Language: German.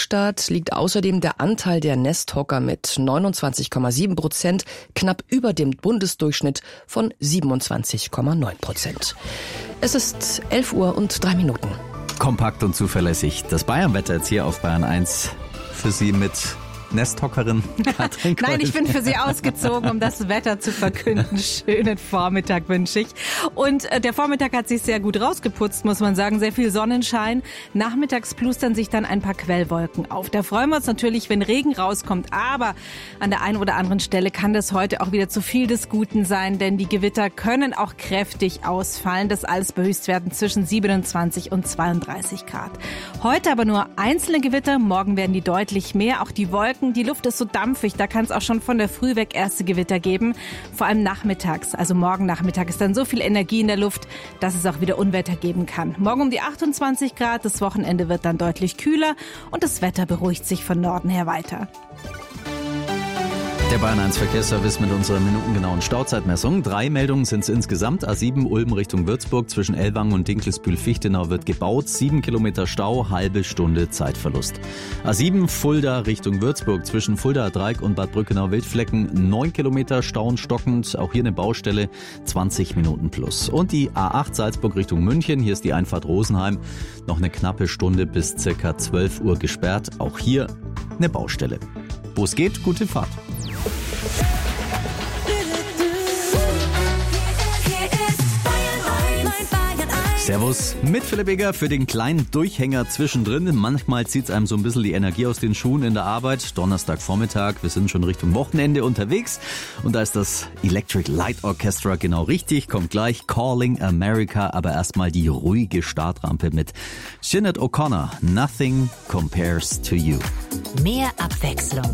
Großstadt liegt außerdem der Anteil der Nesthocker mit 29,7%, knapp über dem Bundesdurchschnitt von 27,9%. Es ist 11:03 Uhr. Kompakt und zuverlässig. Das Bayernwetter jetzt hier auf Bayern 1 für Sie mit Nesthockerin Katrin Kolb. Nein, ich bin für Sie ausgezogen, um das Wetter zu verkünden. Schönen Vormittag wünsche ich. Und der Vormittag hat sich sehr gut rausgeputzt, muss man sagen. Sehr viel Sonnenschein. Nachmittags plustern sich dann ein paar Quellwolken auf. Da freuen wir uns natürlich, wenn Regen rauskommt. Aber an der einen oder anderen Stelle kann das heute auch wieder zu viel des Guten sein, denn die Gewitter können auch kräftig ausfallen. Das alles bei Höchstwerten zwischen 27 und 32 Grad. Heute aber nur einzelne Gewitter. Morgen werden die deutlich mehr. Auch die Wolken. Die Luft ist so dampfig, da kann es auch schon von der Früh weg erste Gewitter geben. Vor allem nachmittags, also morgen Nachmittag ist dann so viel Energie in der Luft, dass es auch wieder Unwetter geben kann. Morgen um die 28 Grad, das Wochenende wird dann deutlich kühler und das Wetter beruhigt sich von Norden her weiter. Der Bayern 1 Verkehrsservice mit unserer minutengenauen Stauzeitmessung. 3 Meldungen sind es insgesamt. A7 Ulm Richtung Würzburg zwischen Ellwangen und Dinkelsbühl-Fichtenau wird gebaut. 7 Kilometer Stau, halbe Stunde Zeitverlust. A7 Fulda Richtung Würzburg zwischen Fulda-Dreieck und Bad Brückenau-Wildflecken. 9 Kilometer Stauen stockend. Auch hier eine Baustelle. 20 Minuten plus. Und die A8 Salzburg Richtung München. Hier ist die Einfahrt Rosenheim. Noch eine knappe Stunde bis circa 12 Uhr gesperrt. Auch hier eine Baustelle. Wo es geht, gute Fahrt. Servus, mit Philipp Egger für den kleinen Durchhänger zwischendrin. Manchmal zieht es einem so ein bisschen die Energie aus den Schuhen in der Arbeit. Donnerstagvormittag, wir sind schon Richtung Wochenende unterwegs. Und da ist das Electric Light Orchestra genau richtig. Kommt gleich Calling America, aber erstmal die ruhige Startrampe mit Sinead O'Connor. Nothing compares to you. Mehr Abwechslung